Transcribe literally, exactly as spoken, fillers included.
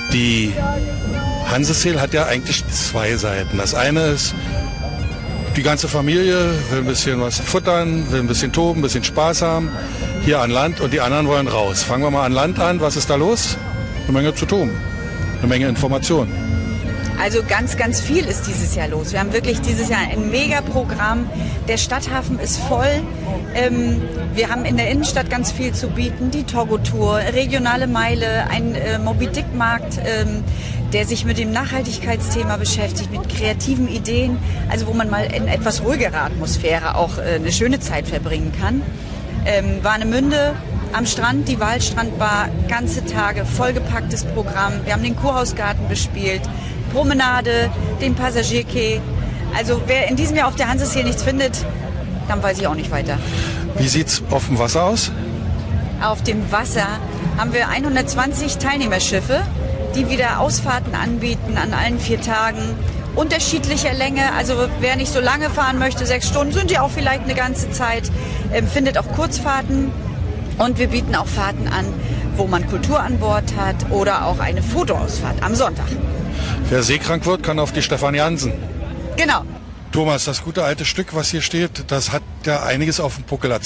Die Hanseseel hat ja eigentlich zwei Seiten. Das eine ist, die ganze Familie will ein bisschen was futtern, will ein bisschen toben, ein bisschen Spaß haben, hier an Land, und die anderen wollen raus. Fangen wir mal an Land an. Was ist da los? Eine Menge zu tun, eine Menge Informationen. Also ganz, ganz viel ist dieses Jahr los. Wir haben wirklich dieses Jahr ein Megaprogramm. Der Stadthafen ist voll. Ähm, wir haben in der Innenstadt ganz viel zu bieten. Die Togo-Tour, regionale Meile, ein äh, Moby-Dick-Markt, ähm, der sich mit dem Nachhaltigkeitsthema beschäftigt, mit kreativen Ideen. Also wo man mal in etwas ruhigerer Atmosphäre auch äh, eine schöne Zeit verbringen kann. Ähm, Warnemünde am Strand, die Waldstrandbar, ganze Tage, vollgepacktes Programm. Wir haben den Kurhausgarten bespielt. Promenade, den Passagierquai. Also wer in diesem Jahr auf der Hanseseel nichts findet, dann weiß ich auch nicht weiter. Wie sieht's auf dem Wasser aus? Auf dem Wasser haben wir hundertzwanzig Teilnehmerschiffe, die wieder Ausfahrten anbieten an allen vier Tagen. Unterschiedlicher Länge, also wer nicht so lange fahren möchte, sechs Stunden, sind ja auch vielleicht eine ganze Zeit, ähm, findet auch Kurzfahrten. Und wir bieten auch Fahrten an, wo man Kultur an Bord hat oder auch eine Fotoausfahrt am Sonntag. Wer seekrank wird, kann auf die Stefanie Hansen. Genau. Thomas, das gute alte Stück, was hier steht, das hat ja einiges auf dem Puckel.